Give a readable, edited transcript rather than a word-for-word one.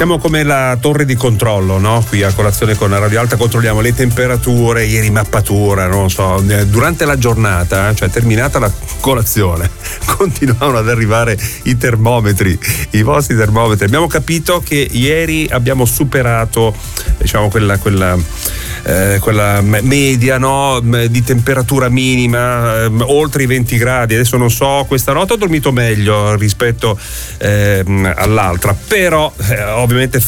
Siamo come la torre di controllo, no? Qui a Colazione con Radio Alta controlliamo le temperature, ieri mappatura, non so, durante la giornata, cioè terminata la colazione, continuavano ad arrivare i termometri, i vostri termometri. Abbiamo capito che ieri abbiamo superato, diciamo, quella media, no? Di temperatura minima, oltre i 20 gradi. Adesso non so, questa notte ho dormito meglio rispetto all'altra, però ovviamente